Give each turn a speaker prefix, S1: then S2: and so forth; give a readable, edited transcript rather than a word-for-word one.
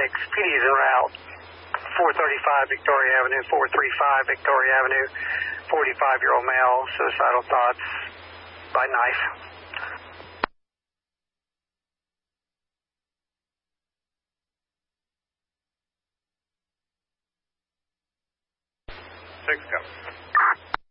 S1: PD's en route. 435 Victoria Avenue, 435 Victoria Avenue, 45-year-old male, suicidal thoughts by knife.
S2: Six, go.